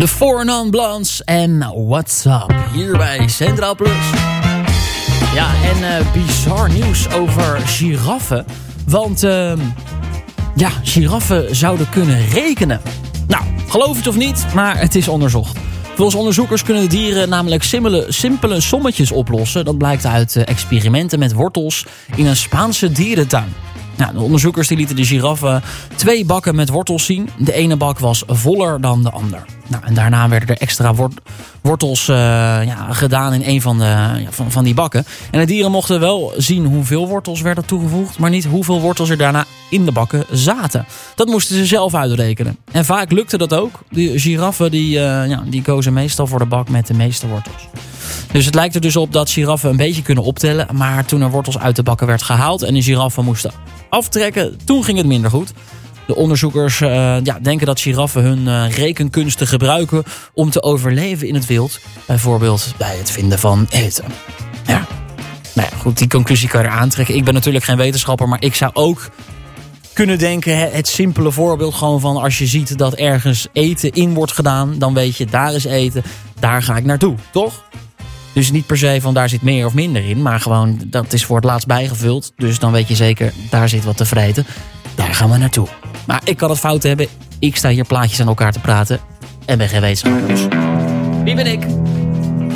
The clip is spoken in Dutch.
De Four Non-Blondes en What's Up hier bij Centraal Plus. Ja, en bizar nieuws over giraffen. Want giraffen zouden kunnen rekenen. Nou, geloof het of niet, maar het is onderzocht. Volgens onderzoekers kunnen de dieren namelijk simpele sommetjes oplossen. Dat blijkt uit experimenten met wortels in een Spaanse dierentuin. Nou, de onderzoekers die lieten de giraffen 2 bakken met wortels zien. De ene bak was voller dan de ander. Nou, en daarna werden er extra wortels gedaan in een van die bakken. En de dieren mochten wel zien hoeveel wortels werden toegevoegd, maar niet hoeveel wortels er daarna in de bakken zaten. Dat moesten ze zelf uitrekenen. En vaak lukte dat ook. De giraffen die kozen meestal voor de bak met de meeste wortels. Dus het lijkt er dus op dat giraffen een beetje kunnen optellen. Maar toen er wortels uit de bakken werd gehaald en de giraffen moesten aftrekken, toen ging het minder goed. De onderzoekers denken dat giraffen hun rekenkunsten gebruiken om te overleven in het wild. Bijvoorbeeld bij het vinden van eten. Ja. Nou ja, goed, die conclusie kan je er aantrekken. Ik ben natuurlijk geen wetenschapper, maar ik zou ook kunnen denken, het simpele voorbeeld gewoon van als je ziet dat ergens eten in wordt gedaan, dan weet je, daar is eten, daar ga ik naartoe, toch? Dus niet per se van daar zit meer of minder in, maar gewoon dat is voor het laatst bijgevuld. Dus dan weet je zeker, daar zit wat te vreten. Daar gaan we naartoe. Maar ik kan het fout hebben. Ik sta hier plaatjes aan elkaar te praten en ben geen wetenschapper. Dus wie ben ik?